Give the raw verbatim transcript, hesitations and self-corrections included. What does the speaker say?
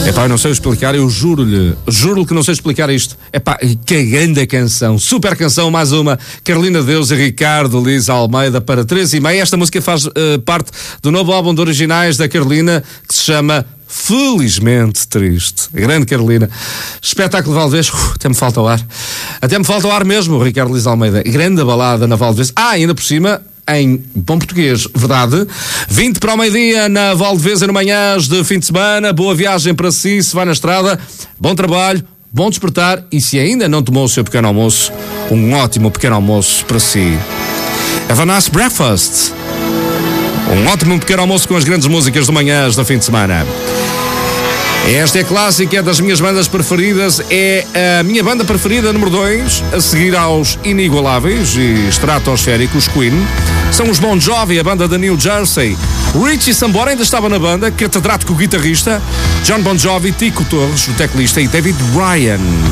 Epá, eu não sei explicar, eu juro-lhe, juro-lhe que não sei explicar isto. Epá, que grande canção, super canção, mais uma. Carolina Deus e Ricardo Liz Almeida para três e meia. Esta música faz uh, parte do novo álbum de originais da Carolina, que se chama Felizmente Triste. Grande Carolina. Espetáculo de Valdevez, uh, até me falta o ar. Até me falta o ar mesmo, Ricardo Liz Almeida. Grande balada na Valdevez. Ah, ainda por cima, em bom português, verdade? vinte para o meio-dia na Valdevez, no manhãs de fim de semana. Boa viagem para si, se vai na estrada. Bom trabalho, bom despertar. E se ainda não tomou o seu pequeno almoço, um ótimo pequeno almoço para si. Have a nice breakfast. Um ótimo pequeno almoço com as grandes músicas de manhãs de fim de semana. Esta é clássica, é das minhas bandas preferidas, é a minha banda preferida número dois, a seguir aos inigualáveis e estratosféricos Queen. São os Bon Jovi, a banda da New Jersey. Richie Sambora ainda estava na banda, catedrático guitarrista. John Bon Jovi, Tico Torres, o teclista, e David Ryan.